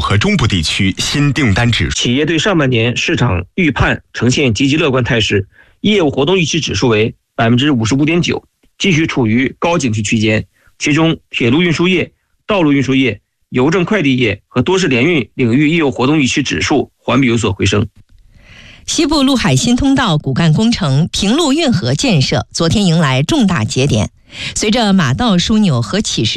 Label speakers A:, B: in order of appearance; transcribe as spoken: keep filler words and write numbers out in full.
A: 和中部地区新订单指数。
B: 企业对上半年市场预判呈现积极乐观态势，业务活动预期指数为 百分之五十五点九， 继续处于高景气区间。其中铁路运输业、道路运输业、邮政快递业和多式联运领域业务活动预期指数环比有所回升。
C: 西部陆海新通道骨干工程平陆运河建设昨天迎来重大节点，随着马道枢纽和起势